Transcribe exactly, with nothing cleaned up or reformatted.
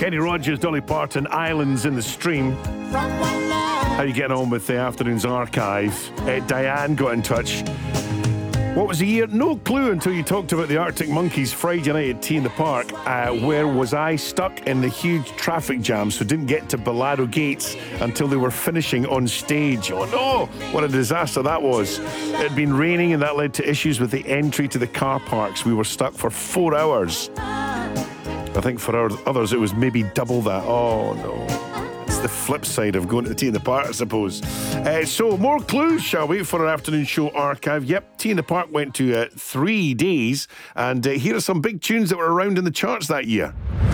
Kenny Rogers, Dolly Parton, Islands in the Stream. How are you getting on with the afternoon's archive? Uh, Diane got in touch. What was the year? No clue until you talked about the Arctic Monkeys Friday night at Tea in the Park. Uh, where was I? Stuck in the huge traffic jam, so didn't get to Bellado Gates until they were finishing on stage. Oh no, what a disaster that was. It had been raining and that led to issues with the entry to the car parks. We were stuck for four hours. I think for our others it was maybe double that. Oh no. The flip side of going to the Tea in the Park, I suppose. Uh, so, more clues, shall we, for our afternoon show archive? Yep, Tea in the Park went to uh, three days, and uh, here are some big tunes that were around in the charts that year.